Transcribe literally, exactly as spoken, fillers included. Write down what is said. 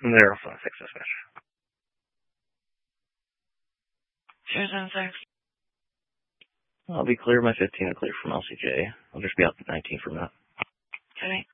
Zero seven six dispatch. Zero seven six. I'll be clear my fifteen and clear from L C J. I'll just be out the nineteen from that. Okay.